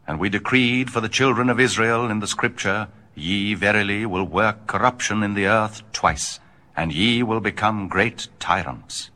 And we decreed for the children of Israel in the scripture, Ye verily will work corruption in the earth twice, and ye will become great tyrants.